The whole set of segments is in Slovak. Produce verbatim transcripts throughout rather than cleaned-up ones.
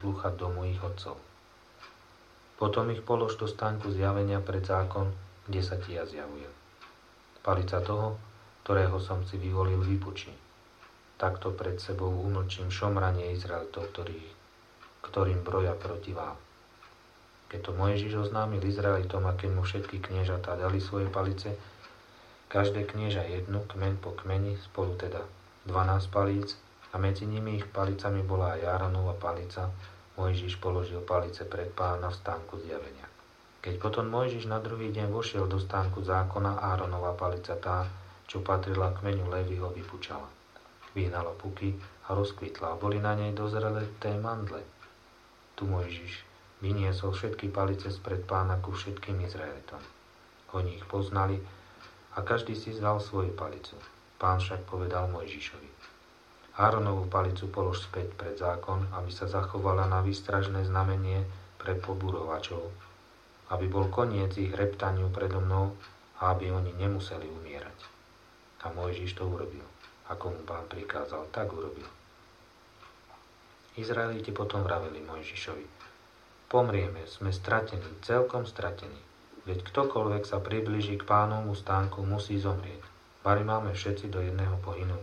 poslúchať domu ich otcov. Potom ich polož do stánku zjavenia pred zákon, kde sa ti ja zjavujem. Palica toho, ktorého som si vyvolil, vypučí. Takto pred sebou umlčím šomranie Izraelitov, ktorých, ktorým broja proti vám. Keď to Mojžiš oznámil Izraelitom a keď mu všetky kniežatá dali svoje palice, každé knieža jednu, kmeň po kmeni, spolu teda dvanásť palíc, a medzi nimi ich palicami bola aj Áronova palica, Mojžiš položil palice pred Pána v stánku zjavenia. Keď potom Mojžiš na druhý deň vošiel do stánku zákona, Áronova palica tá, čo patrila kmeňu Léviho, vypučala. Vyhnala puky a rozkvitla, a boli na nej dozrelé té mandle. Tu Mojžiš vyniesol všetky palice spred Pána ku všetkým Izraelitom. Oni ich poznali a každý si vzal svoju palicu. Pán však povedal Mojžišovi: Áronovú palicu polož späť pred zákon, aby sa zachovala na výstražné znamenie pre poburovačov, aby bol koniec ich reptaniu predo mnou a aby oni nemuseli umierať. A Mojžiš to urobil. Ako mu Pán prikázal, tak urobil. Izraeliti potom vraveli Mojžišovi: Pomrieme, sme stratení, celkom stratení. Veď ktokoľvek sa priblíži k Pánovmu stánku, musí zomrieť. Bari máme všetci do jedného pohynúť.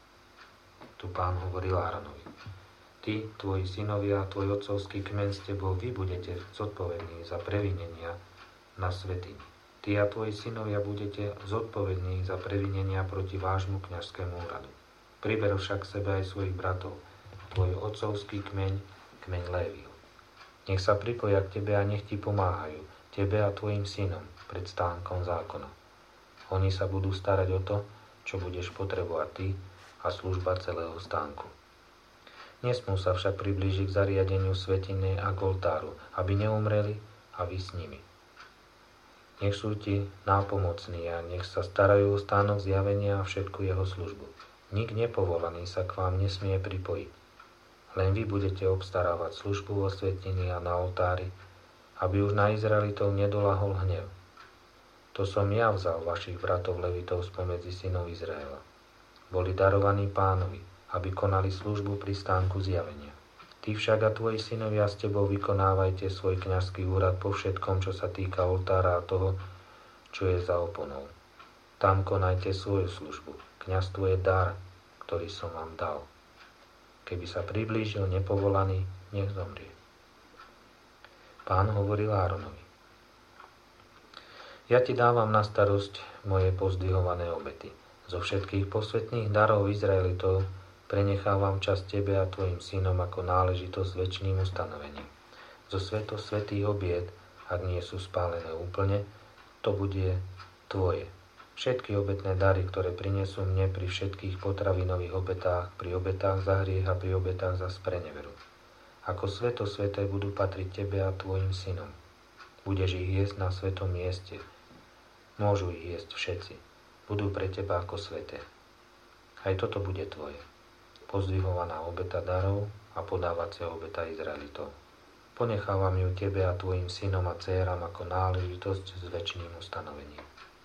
Tu Pán hovoril Áronovi: Ty, tvoji synovia, tvoj otcovský kmeň s tebou, vy budete zodpovední za previnenia na svätyni. Ty a tvoji synovia budete zodpovední za previnenia proti vášmu kňazskému úradu. Priber však sebe aj svojich bratov, tvoj otcovský kmeň, kmeň Léviho. Nech sa pripoja k tebe a nech ti pomáhajú, tebe a tvojim synom, pred stánkom zákona. Oni sa budú starať o to, čo budeš potrebovať ty a služba celého stánku. Nesmú sa však priblížiť k zariadeniu svätyne a k oltáru, aby neumreli a vy s nimi. Nech sú ti nápomocní a nech sa starajú o stánok zjavenia a všetku jeho službu. Nik nepovolaný sa k vám nesmie pripojiť. Len vy budete obstarávať službu vo svätyni a na oltári, aby už na Izraelitov nedolahol hnev. To som ja vzal vašich bratov Levitov spomedzi synov Izraela. Boli darovaní Pánovi, aby konali službu pri stánku zjavenia. Ty však a tvoji synovia s tebou vykonávajte svoj kňazský úrad po všetkom, čo sa týka oltára a toho, čo je za oponou. Tam konajte svoju službu. Kňazstvo je dar, ktorý som vám dal. Keby sa priblížil nepovolaný, nech zomrie. Pán hovoril Áronovi: Ja ti dávam na starosť moje pozdvihované obety. Zo všetkých posvätných darov Izraelitov prenechávam časť tebe a tvojim synom ako náležitosť večným ustanovením. Zo sveto svätých obiet, ak nie sú spálené úplne, to bude tvoje. Všetky obetné dary, ktoré prinesú mne pri všetkých potravinových obetách, pri obetách za hriech a pri obetách za spreneveru. Ako sveto sveté budú patriť tebe a tvojim synom. Budeš ich jesť na svetom mieste. Môžu ich jesť všetci. Budú pre teba ako sveté. Aj toto bude tvoje. Pozdvihovaná obeta darov a podávacia obeta Izraelitov. Ponechávam ju tebe a tvojim synom a dcéram ako náležitosť s večným ustanovením.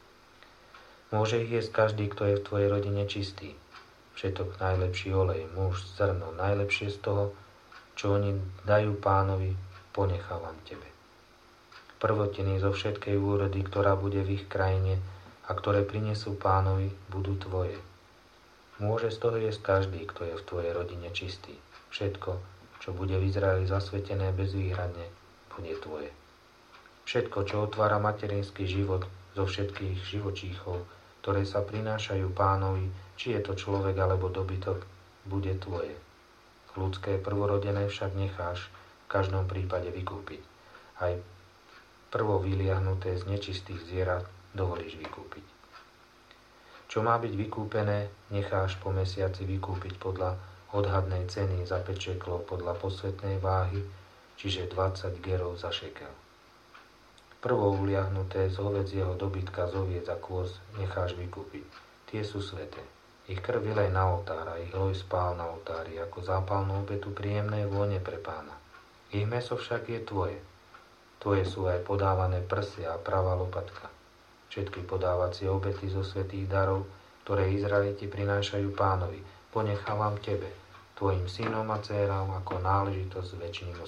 Môže ich jesť každý, kto je v tvojej rodine čistý. Všetok najlepší olej, muž, zrno, najlepšie z toho, čo oni dajú Pánovi, ponechávam tebe. Prvotiny zo všetkej úrody, ktorá bude v ich krajine a ktoré prinesú Pánovi, budú tvoje. Môže z toho jesť každý, kto je v tvojej rodine čistý. Všetko, čo bude v Izraeli zasvetené bezvýhradne, bude tvoje. Všetko, čo otvára materinský život zo všetkých živočíchov, ktoré sa prinášajú Pánovi, či je to človek alebo dobytok, bude tvoje. Ľudské prvorodené však necháš v každom prípade vykúpiť. Aj prvo vyliahnuté z nečistých zvierat dovolíš vykúpiť. Čo má byť vykúpené, necháš po mesiaci vykúpiť podľa odhadnej ceny za päť šeklov podľa posvätnej váhy, čiže dvadsať gerov za šekel. Prvo uliahnuté z hovedzieho dobytka z oviec a kôz necháš vykúpiť. Tie sú sväté. Ich krv vylej na oltár a ich hloj spál na oltári ako zápalnú obetu príjemnej vône pre Pána. Ich mäso však je tvoje. Tvoje sú aj podávané prsia a pravá lopatka. Všetky podávacie obety zo svätých darov, ktoré Izraeliti prinášajú Pánovi, ponechávam tebe, tvojim synom a dcéram ako náležitosť s večným